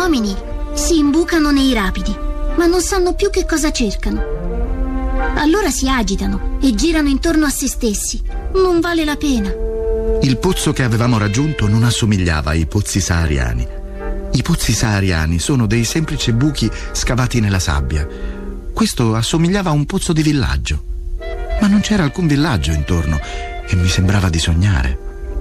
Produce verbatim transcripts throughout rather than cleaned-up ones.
uomini si imbucano nei rapidi, ma non sanno più che cosa cercano. Allora si agitano e girano intorno a se stessi. Non vale la pena. Il pozzo che avevamo raggiunto non assomigliava ai pozzi sahariani. I pozzi sahariani sono dei semplici buchi scavati nella sabbia. Questo assomigliava a un pozzo di villaggio. Ma non c'era alcun villaggio intorno e mi sembrava di sognare.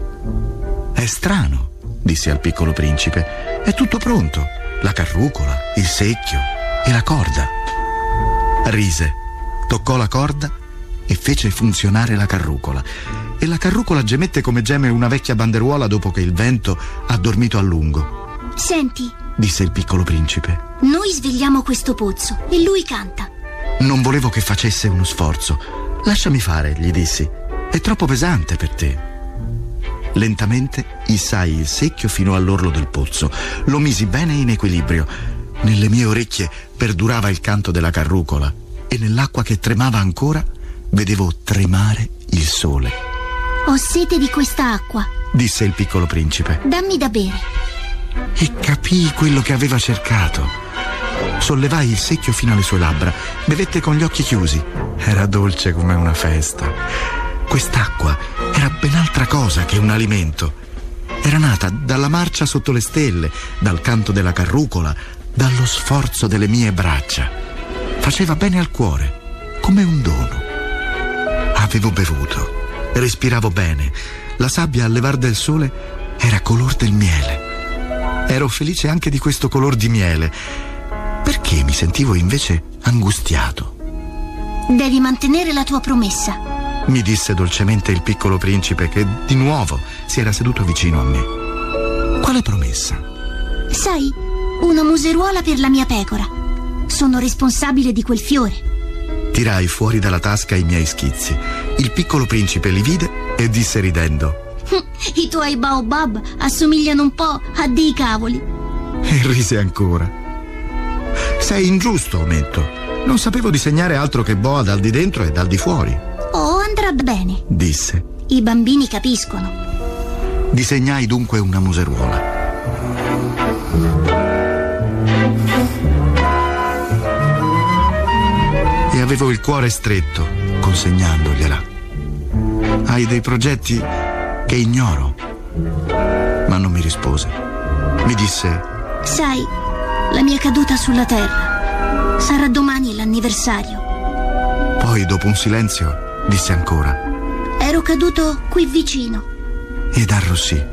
È strano, dissi al piccolo principe. È tutto pronto. La carrucola, il secchio e la corda. Rise, toccò la corda e fece funzionare la carrucola. E la carrucola gemette come geme una vecchia banderuola dopo che il vento ha dormito a lungo. Senti, disse il piccolo principe, noi svegliamo questo pozzo e lui canta. Non volevo che facesse uno sforzo. Lasciami fare, gli dissi. È troppo pesante per te. Lentamente issai il secchio fino all'orlo del pozzo. Lo misi bene in equilibrio. Nelle mie orecchie perdurava il canto della carrucola e nell'acqua che tremava ancora vedevo tremare il sole. Ho sete di questa acqua, disse il piccolo principe. Dammi da bere. E capii quello che aveva cercato. Sollevai il secchio fino alle sue labbra. Bevette con gli occhi chiusi. Era dolce come una festa. Quest'acqua era ben altra cosa che un alimento. Era nata dalla marcia sotto le stelle, dal canto della carrucola, dallo sforzo delle mie braccia. Faceva bene al cuore, come un dono. Avevo bevuto. Respiravo bene. La sabbia al levar del sole era color del miele. Ero felice anche di questo color di miele. Perché mi sentivo invece angustiato? Devi mantenere la tua promessa, mi disse dolcemente il piccolo principe, che di nuovo si era seduto vicino a me. Quale promessa? Sai, una museruola per la mia pecora. Sono responsabile di quel fiore. Tirai fuori dalla tasca i miei schizzi. Il piccolo principe li vide e disse ridendo: I tuoi baobab assomigliano un po' a dei cavoli. E rise ancora. Sei ingiusto, ometto. Non sapevo disegnare altro che boa dal di dentro e dal di fuori. Oh, andrà bene, disse. I bambini capiscono. Disegnai dunque una museruola. E avevo il cuore stretto consegnandogliela. Hai dei progetti che ignoro. Ma non mi rispose. Mi disse: sai, la mia caduta sulla terra. Sarà domani l'anniversario. Poi, dopo un silenzio, disse ancora: ero caduto qui vicino. Ed arrossì.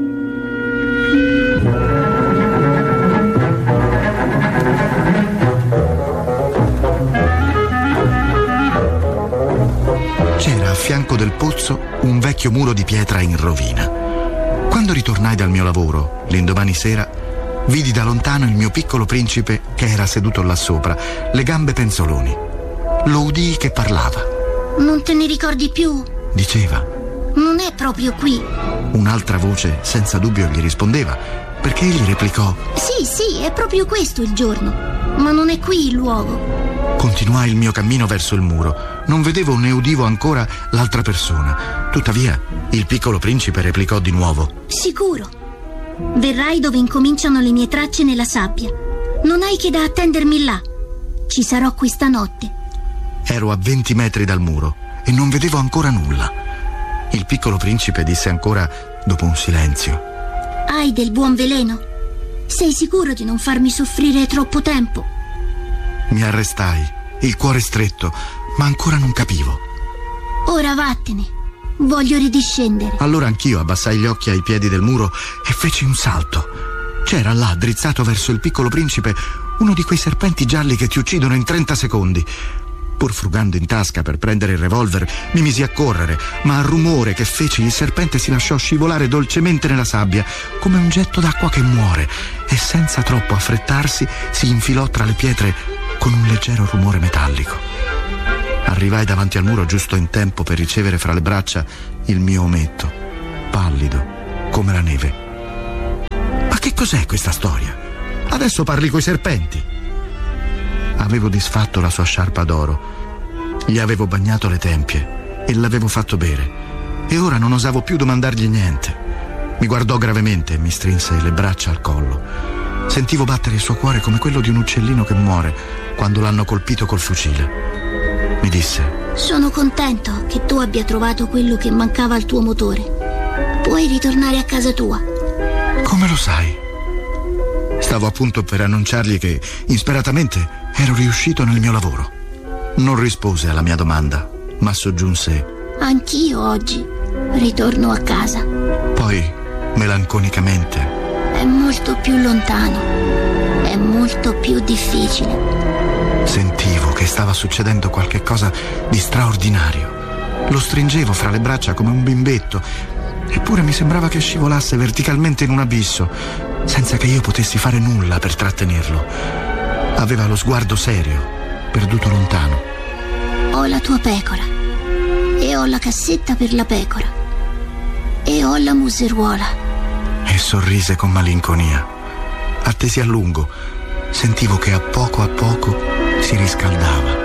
C'era a fianco del pozzo un vecchio muro di pietra in rovina. Quando ritornai dal mio lavoro, l'indomani sera, vidi da lontano il mio piccolo principe che era seduto là sopra, le gambe penzoloni. Lo udii che parlava. Non te ne ricordi più? Diceva. Non è proprio qui. Un'altra voce senza dubbio gli rispondeva, perché egli replicò: sì, sì, è proprio questo il giorno, ma non è qui il luogo. Continuai il mio cammino verso il muro. Non vedevo né udivo ancora l'altra persona. Tuttavia, il piccolo principe replicò di nuovo: sicuro. Verrai dove incominciano le mie tracce nella sabbia. Non hai che da attendermi là. Ci sarò questa notte. Ero a venti metri dal muro e non vedevo ancora nulla. Il piccolo principe disse ancora, dopo un silenzio: hai del buon veleno? Sei sicuro di non farmi soffrire troppo tempo? Mi arrestai, il cuore stretto, ma ancora non capivo. Ora vattene, voglio ridiscendere. Allora anch'io abbassai gli occhi ai piedi del muro e feci un salto. C'era là, drizzato verso il piccolo principe, uno di quei serpenti gialli che ti uccidono in trenta secondi. Pur frugando in tasca per prendere il revolver, mi misi a correre, ma al rumore che feci il serpente si lasciò scivolare dolcemente nella sabbia, come un getto d'acqua che muore, e senza troppo affrettarsi si infilò tra le pietre con un leggero rumore metallico. Arrivai davanti al muro giusto in tempo per ricevere fra le braccia il mio ometto, pallido come la neve. Ma che cos'è questa storia? Adesso parli coi serpenti. Avevo disfatto la sua sciarpa d'oro, gli avevo bagnato le tempie e l'avevo fatto bere, e ora non osavo più domandargli niente. Mi guardò gravemente e mi strinse le braccia al collo. Sentivo battere il suo cuore come quello di un uccellino che muore quando l'hanno colpito col fucile. Mi disse: sono contento che tu abbia trovato quello che mancava al tuo motore. Puoi ritornare a casa tua. Come lo sai? Stavo appunto per annunciargli che, insperatamente, ero riuscito nel mio lavoro. Non rispose alla mia domanda, ma soggiunse: anch'io oggi ritorno a casa. Poi, melanconicamente: è molto più lontano, è molto più difficile. Sentivo che stava succedendo qualche cosa di straordinario. Lo stringevo fra le braccia come un bimbetto, eppure mi sembrava che scivolasse verticalmente in un abisso, senza che io potessi fare nulla per trattenerlo. Aveva lo sguardo serio, perduto lontano. Ho la tua pecora, e ho la cassetta per la pecora, e ho la museruola. E sorrise con malinconia. Attesi a lungo. Sentivo che a poco a poco si riscaldava.